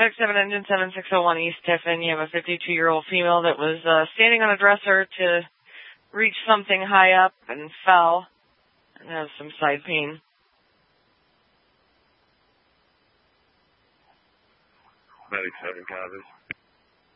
Medic 7 Engine 7601 East Tiffin. You have a 52-year-old female that was standing on a dresser to reach something high up and fell and has some side pain. Medic 7 copies.